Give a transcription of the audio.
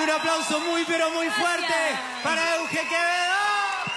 Un aplauso muy, pero muy fuerte para Euge Quevedo.